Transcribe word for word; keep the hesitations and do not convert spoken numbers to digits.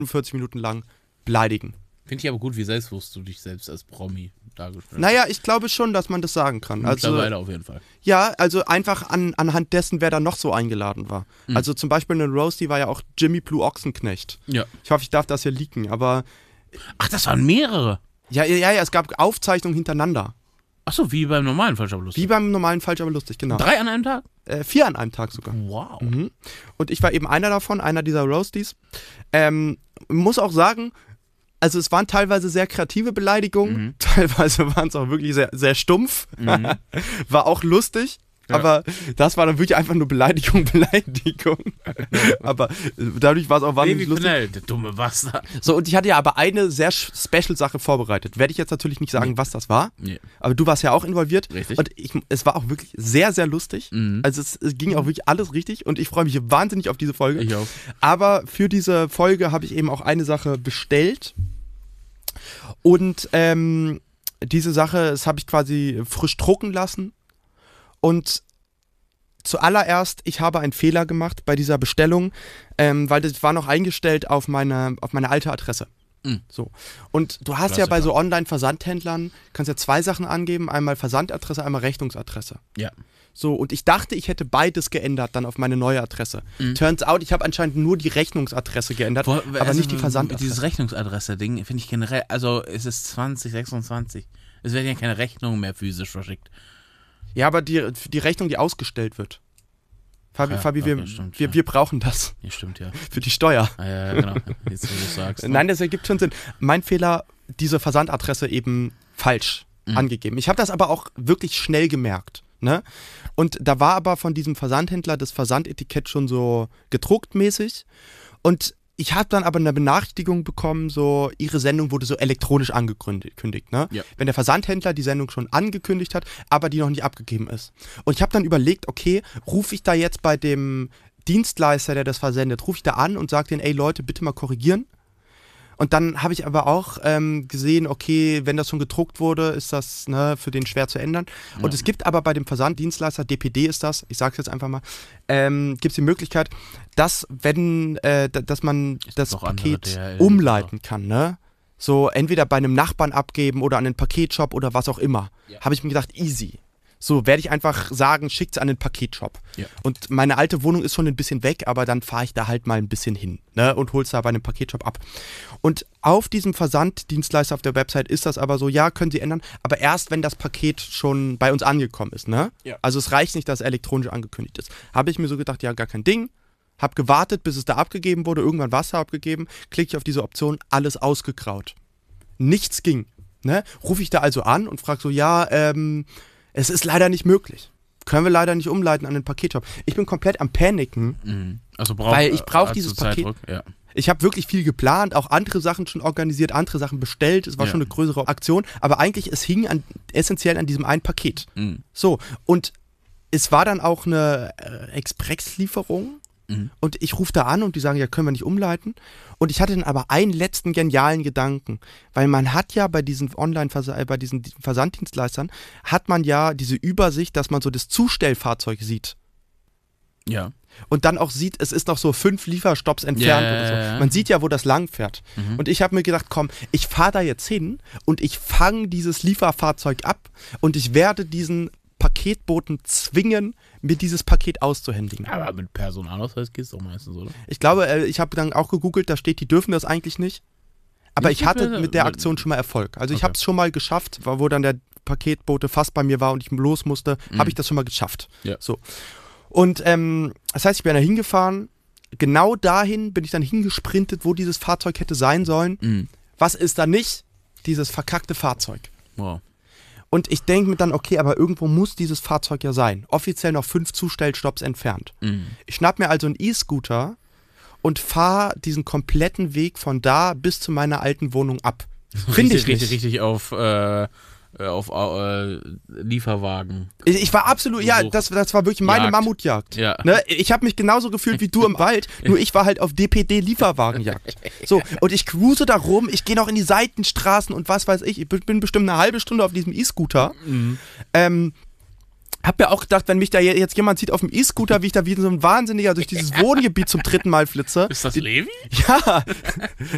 vierzig Minuten lang beleidigen. Finde ich aber gut, wie selbstbewusst du dich selbst als Promi dargestellt hast. Naja, ich glaube schon, dass man das sagen kann. Also, Mittlerweile auf jeden Fall. ja, also einfach an, anhand dessen, wer da noch so eingeladen war. Mhm. Also zum Beispiel in Roasty war ja auch Jimmy Blue Ochsenknecht. Ja. Ich hoffe, ich darf das hier leaken, aber... Ach, das waren mehrere? Ja, ja, ja, es gab Aufzeichnungen hintereinander. Achso, wie beim normalen Falsch aber lustig. Wie beim normalen Falsch aber lustig, genau. Drei an einem Tag? Äh, vier an einem Tag sogar. Wow. Mhm. Und ich war eben einer davon, einer dieser Roasties. Ähm, muss auch sagen... Also es waren teilweise sehr kreative Beleidigungen, mhm. teilweise waren es auch wirklich sehr, sehr stumpf, mhm. war auch lustig, ja. aber das war dann wirklich einfach nur Beleidigung, Beleidigung. Aber dadurch war es auch wahnsinnig lustig. Schnell, der dumme Bastard. So, und ich hatte ja aber eine sehr Special-Sache vorbereitet. Werde ich jetzt natürlich nicht sagen, nee. was das war, nee. aber du warst ja auch involviert. Richtig. Und ich, es war auch wirklich sehr, sehr lustig. Mhm. Also es, es ging auch wirklich alles richtig und ich freue mich wahnsinnig auf diese Folge. Ich auch. Aber für diese Folge habe ich eben auch eine Sache bestellt. Und ähm, diese Sache, das habe ich quasi frisch drucken lassen. Und zuallererst, ich habe einen Fehler gemacht bei dieser Bestellung, ähm, weil das war noch eingestellt auf meine, auf meine alte Adresse. Mhm. So. Und du hast Klassiker. Ja bei so Online-Versandhändlern, kannst ja zwei Sachen angeben, einmal Versandadresse, einmal Rechnungsadresse. Ja. So, und ich dachte, ich hätte beides geändert dann auf meine neue Adresse. Mhm. Turns out, ich habe anscheinend nur die Rechnungsadresse geändert, Wo, aber also nicht die Versandadresse. Dieses Rechnungsadresse-Ding finde ich generell, also es ist zwanzig sechsundzwanzig. Es werden ja keine Rechnungen mehr physisch verschickt. Ja, aber die, die Rechnung, die ausgestellt wird. Fabi, ja, Fabi wir, okay, stimmt, wir, ja. wir brauchen das. Ja, stimmt, ja. Für die Steuer. Ah, ja, genau. Jetzt, wo du sagst. Ne? Nein, das ergibt schon Sinn. Mein Fehler, diese Versandadresse eben falsch mhm. angegeben. Ich habe das aber auch wirklich schnell gemerkt. Ne? Und da war aber von diesem Versandhändler das Versandetikett schon so gedruckt mäßig. Und ich habe dann aber eine Benachrichtigung bekommen, so ihre Sendung wurde so elektronisch angekündigt. Ne? Ja. Wenn der Versandhändler die Sendung schon angekündigt hat, aber die noch nicht abgegeben ist. Und ich habe dann überlegt, okay, rufe ich da jetzt bei dem Dienstleister, der das versendet, rufe ich da an und sage denen, ey Leute, bitte mal korrigieren. Und dann habe ich aber auch ähm, gesehen, okay, wenn das schon gedruckt wurde, ist das ne, für den schwer zu ändern. Ja. Und es gibt aber bei dem Versanddienstleister, D P D ist das, ich sage es jetzt einfach mal, ähm, gibt es die Möglichkeit, dass wenn, äh, dass man ist das Paket umleiten kann, ne? So entweder bei einem Nachbarn abgeben oder an den Paketshop oder was auch immer. Ja. Habe ich mir gedacht, easy. So werde ich einfach sagen, schickt's an den Paketshop. Ja. Und meine alte Wohnung ist schon ein bisschen weg, aber dann fahre ich da halt mal ein bisschen hin, ne, und hol's da bei einem Paketshop ab. Und auf diesem Versanddienstleister auf der Website ist das aber so, ja, können Sie ändern, aber erst, wenn das Paket schon bei uns angekommen ist, ne? Ja. Also es reicht nicht, dass es elektronisch angekündigt ist. Habe ich mir so gedacht, ja, gar kein Ding. Hab gewartet, bis es da abgegeben wurde, irgendwann Wasser abgegeben, klicke ich auf diese Option, alles ausgegraut. Nichts ging, ne? Rufe ich da also an und frage so, ja, ähm, es ist leider nicht möglich. Können wir leider nicht umleiten an den Paketshop. Ich bin komplett am Paniken, mhm. also brauch, weil ich brauche äh, dieses Paket. Ja. Ich habe wirklich viel geplant, auch andere Sachen schon organisiert, andere Sachen bestellt. Es war ja. schon eine größere Aktion. Aber eigentlich, es hing an, essentiell an diesem einen Paket. Mhm. So, und es war dann auch eine äh, Expresslieferung. Mhm. Und ich rufe da an und die sagen, ja, können wir nicht umleiten. Und ich hatte dann aber einen letzten genialen Gedanken, weil man hat ja bei diesen Online- bei diesen Versanddienstleistern, hat man ja diese Übersicht, dass man so das Zustellfahrzeug sieht. Ja. Und dann auch sieht, es ist noch so fünf Lieferstopps entfernt yeah, oder so. yeah. Man sieht ja, wo das lang fährt. Mhm. Und ich habe mir gedacht, komm, ich fahre da jetzt hin und ich fange dieses Lieferfahrzeug ab und ich werde diesen Paketboten zwingen, mir dieses Paket auszuhändigen. Aber mit Personalausweis geht es doch meistens, oder? Ich glaube, ich habe dann auch gegoogelt, da steht, die dürfen das eigentlich nicht. Aber ich, ich hatte mit der Aktion schon mal Erfolg. Also ich okay. habe es schon mal geschafft, wo dann der Paketbote fast bei mir war und ich los musste, mhm. habe ich das schon mal geschafft. Ja. So. Und ähm, das heißt, ich bin da hingefahren, genau dahin bin ich dann hingesprintet, wo dieses Fahrzeug hätte sein sollen. Mhm. Was ist da nicht? Dieses verkackte Fahrzeug. Wow. Und ich denke mir dann, okay, aber irgendwo muss dieses Fahrzeug ja sein. Offiziell noch fünf Zustellstopps entfernt. Mhm. Ich schnapp mir also einen E-Scooter und fahre diesen kompletten Weg von da bis zu meiner alten Wohnung ab. Finde ich richtig, richtig, richtig auf, äh, auf äh, Lieferwagen. Ich, ich war absolut, ja, das, das war wirklich meine Jagd. Mammutjagd. Ja. Ne? Ich habe mich genauso gefühlt wie du im Wald, nur ich war halt auf D P D-Lieferwagenjagd. So, und ich cruise da rum, ich gehe noch in die Seitenstraßen und was weiß ich. Ich bin bestimmt eine halbe Stunde auf diesem E-Scooter. Mhm. Ähm, hab mir auch gedacht, wenn mich da jetzt jemand sieht auf dem E-Scooter, wie ich da wie so ein Wahnsinniger durch dieses Wohngebiet zum dritten Mal flitze. Ist das Levi? Ja.